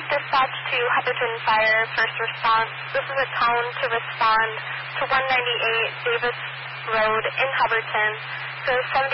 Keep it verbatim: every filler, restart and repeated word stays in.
Dispatch to Hubbardton Fire, first response. This is a tone to respond to one ninety-eight Davis Road in Hubbardton. So seventy